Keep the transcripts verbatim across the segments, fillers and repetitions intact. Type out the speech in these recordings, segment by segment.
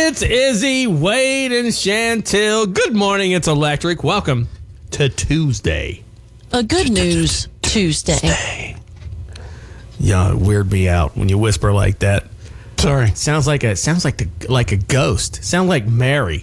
It's Izzy, Wade, and Chantel. Good morning. It's Electric. Welcome to Tuesday. A good news Tuesday. Yeah, weird me out when you whisper like that. Sorry. Sounds like a sounds like the like a ghost. Sound like Mary.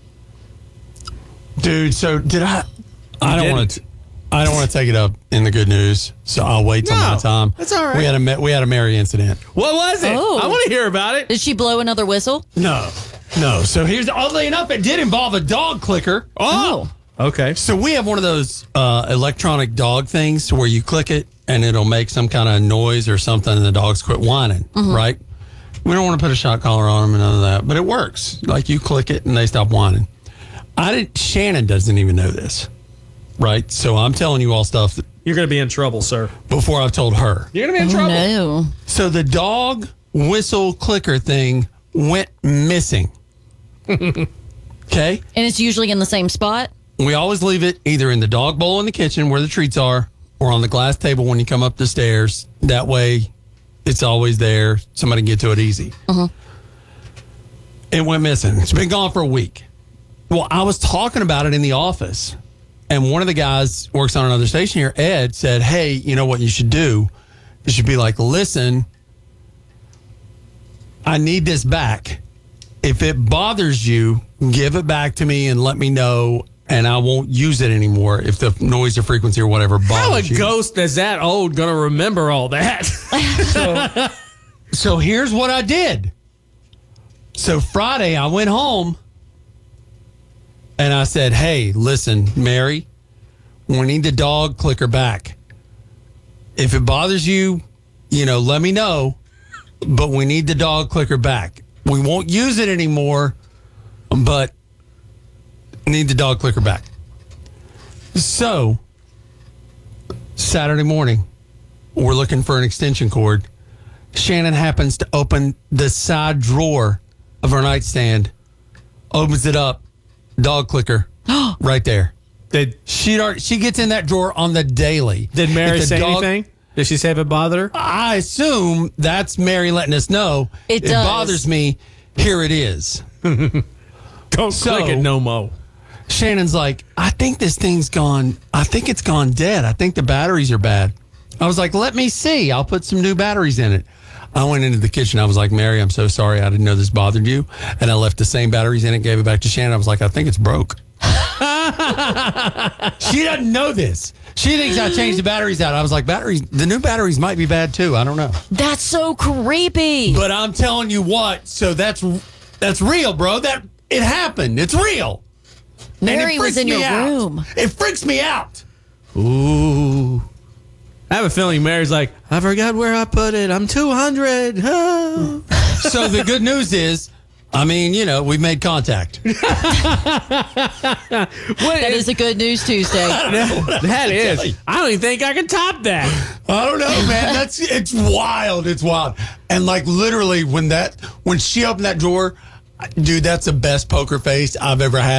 Dude, so did I I don't didn't. want to I don't want to take it up in the good news, so I'll wait till No, my time. that's all right. We had a ma- we had a Mary incident. What was it? Oh. I want to hear about it. Did she blow another whistle? No. No. So here's oddly enough, it did involve a dog clicker. Oh. Okay. So we have one of those uh, electronic dog things where you click it and it'll make some kind of noise or something and the dogs quit whining, right? We don't want to put a shot collar on them and none of that, but it works. Like you click it and they stop whining. I didn't. Shannon doesn't even know this, right? So I'm telling you all stuff that You're going to be in trouble, sir. before I've told her. You're going to be in Oh, trouble. no. So the dog whistle clicker thing went missing. Okay? And it's usually in the same spot? We always leave it either in the dog bowl in the kitchen where the treats are or on the glass table when you come up the stairs. That way it's always there. Somebody can get to it easy. It went missing. It's been gone for a week. Well, I was talking about it in the office, and one of the guys works on another station here, Ed, said, hey, you know what you should do? You should be like, listen, I need this back. If it bothers you, give it back to me and let me know, and I won't use it anymore if the noise or frequency or whatever bothers How a you. ghost that's that old going to remember all that? So, so here's what I did. So Friday, I went home and I said, hey, listen, Mary, we need the dog clicker back. If it bothers you, you know, let me know, but we need the dog clicker back. We won't use it anymore, but need the dog clicker back. So Saturday morning, we're looking for an extension cord. Shannon happens to open the side drawer of her nightstand, opens it up, dog clicker, right there. Did She she gets in that drawer on the daily. Did Mary If the say dog- anything? Did she say if it bothered her? I assume that's Mary letting us know. It it does. bothers me. Here it is. Don't So- click it no mo. Shannon's like, I think this thing's gone. I think it's gone dead. I think the batteries are bad. I was like, let me see. I'll put some new batteries in it. I went into the kitchen. I was like, Mary, I'm so sorry. I didn't know this bothered you. And I left the same batteries in it, gave it back to Shannon. I was like, I think it's broke. She doesn't know this. She thinks I changed the batteries out. I was like, batteries, the new batteries might be bad too. I don't know. That's so creepy. But I'm telling you what, so that's that's real, bro. That it happened. It's real. And it Mary was freaks in me your out. room. It freaks me out. Ooh. I have a feeling Mary's like, I forgot where I put it. I'm two hundred. Oh. So the good news is, I mean, you know, we've made contact. What That is a good news Tuesday. that is. I don't even think I can top that. I don't know, man. That's it's wild. It's wild. And like literally when that when she opened that drawer, dude, that's the best poker face I've ever had.